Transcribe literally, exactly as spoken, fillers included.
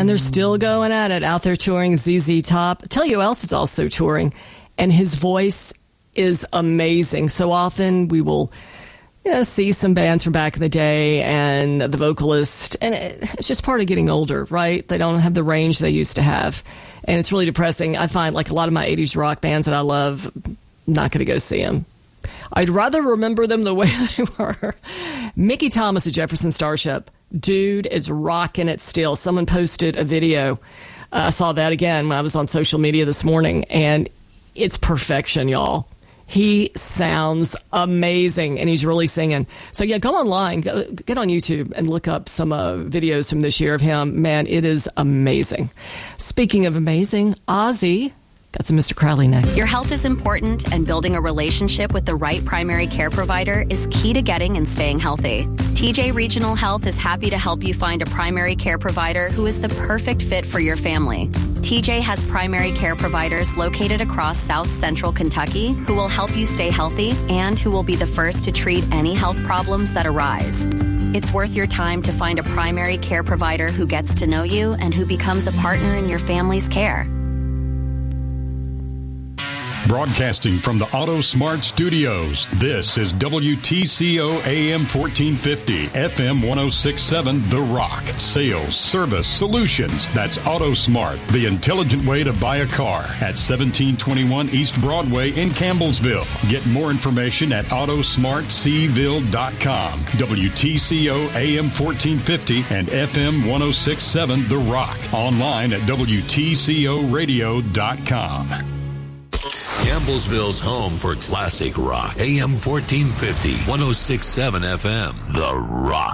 And they're still going at it, out there touring. Z Z Top. Tell you who else is also touring, and his voice is amazing. So often we will, you know, see some bands from back in the day and the vocalist, and it's just part of getting older, right? They don't have the range they used to have. And it's really depressing. I find like a lot of my eighties rock bands that I love, not going to go see them. I'd rather remember them the way they were. Mickey Thomas of Jefferson Starship. Dude is rocking it still. Someone posted a video. Uh, I saw that again when I was on social media this morning, and it's perfection, y'all. He sounds amazing, and he's really singing. So, yeah, go online, go, get on YouTube, and look up some uh, videos from this year of him. Man, it is amazing. Speaking of amazing, Ozzy. Got some Mister Crowley next. Your health is important, and building a relationship with the right primary care provider is key to getting and staying healthy. T J Regional Health is happy to help you find a primary care provider who is the perfect fit for your family. T J has primary care providers located across South Central Kentucky who will help you stay healthy and who will be the first to treat any health problems that arise. It's worth your time to find a primary care provider who gets to know you and who becomes a partner in your family's care. Broadcasting from the Auto Smart Studios, this is W T C O A M fourteen fifty, F M one oh six point seven, The Rock. Sales, service, solutions. That's Auto Smart, the intelligent way to buy a car at seventeen twenty-one East Broadway in Campbellsville. Get more information at auto smart c ville dot com. W T C O A M fourteen fifty and F M one oh six point seven, The Rock. Online at W T C O radio dot com. Campbellsville's home for classic rock. A M fourteen fifty, one oh six point seven F M. The Rock.